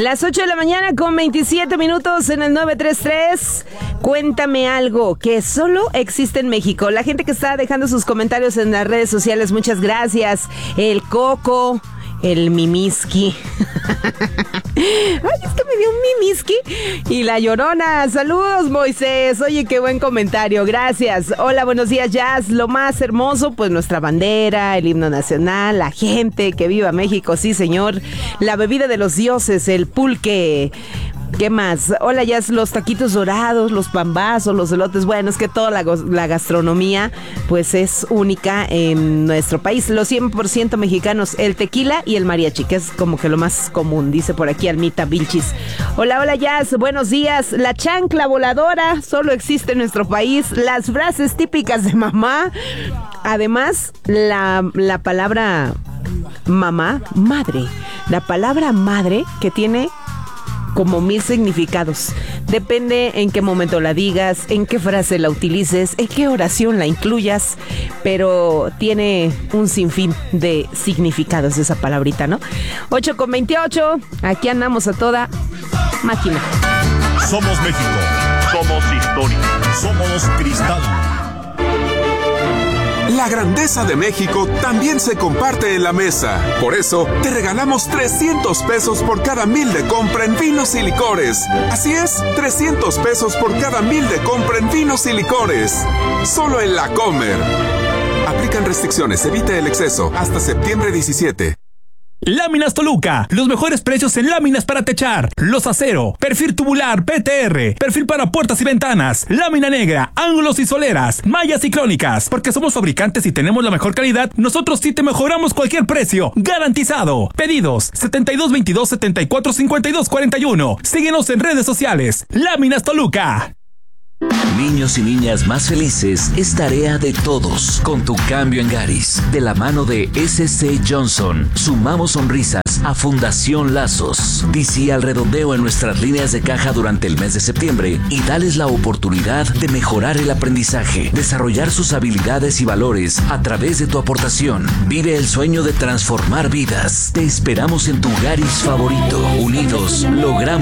Las 8 de la mañana con 27 minutos en el 933. Cuéntame algo que solo existe en México. La gente que está dejando sus comentarios en las redes sociales, muchas gracias. El Coco, el Mimiski. Ay, es que me dio un Mimiski. Y la Llorona. Saludos, Moisés. Oye, qué buen comentario. Gracias. Hola, buenos días, Jazz. Lo más hermoso, pues nuestra bandera, el himno nacional, la gente, que viva México, sí, señor. La bebida de los dioses, el pulque. ¿Qué más? Hola, ya los taquitos dorados, los pambazos, los elotes. Bueno, es que toda la gastronomía pues es única en nuestro país. Los 100% mexicanos, el tequila y el mariachi, que es como que lo más común, dice por aquí Almita Vilchis. Hola, Jazz, buenos días. La chancla voladora solo existe en nuestro país. Las frases típicas de mamá. Además, la palabra mamá, madre. La palabra madre que tiene como 1000 significados. Depende en qué momento la digas, en qué frase la utilices, en qué oración la incluyas, pero tiene un sinfín de significados esa palabrita, ¿no? 8:28, aquí andamos a toda máquina. Somos México, somos historia, somos cristal. La grandeza de México también se comparte en la mesa. Por eso, te regalamos 300 pesos por cada 1000 de compra en vinos y licores. Así es, 300 pesos por cada 1000 de compra en vinos y licores. Solo en La Comer. Aplican restricciones, evita el exceso. Hasta septiembre 17. Láminas Toluca, los mejores precios en láminas para techar, los acero, perfil tubular, PTR, perfil para puertas y ventanas, lámina negra, ángulos y soleras, mallas y crónicas. Porque somos fabricantes y tenemos la mejor calidad, nosotros sí te mejoramos cualquier precio, garantizado. Pedidos 7222 74 52 41. Síguenos en redes sociales. Láminas Toluca. Niños y niñas más felices es tarea de todos. Con tu cambio en Garis, de la mano de SC Johnson, sumamos sonrisas a Fundación Lazos. Di sí al redondeo en nuestras líneas de caja durante el mes de septiembre y dales la oportunidad de mejorar el aprendizaje, desarrollar sus habilidades y valores a través de tu aportación. Vive el sueño de transformar vidas. Te esperamos en tu Garis favorito. Unidos logramos